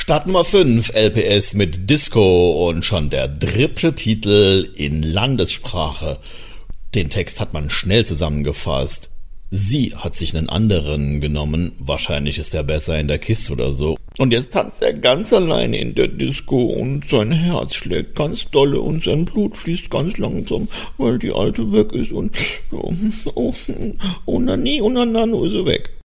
Start Nummer 5, LPS mit Disco und schon der dritte Titel in Landessprache. Den Text hat man schnell zusammengefasst. Sie hat sich einen anderen genommen, wahrscheinlich ist er besser in der Kiste oder so. Und jetzt tanzt er ganz alleine in der Disco und sein Herz schlägt ganz dolle und sein Blut fließt ganz langsam, weil die Alte weg ist und oh Nani, oh Nano ist er weg.